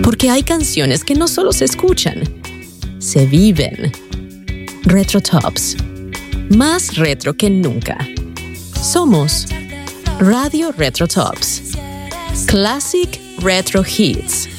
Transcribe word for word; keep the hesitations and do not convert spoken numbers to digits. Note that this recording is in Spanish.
Porque hay canciones que no solo se escuchan, se viven. Retro Tops. Más retro que nunca. Somos Radio Retro Tops. Classic Retro Hits.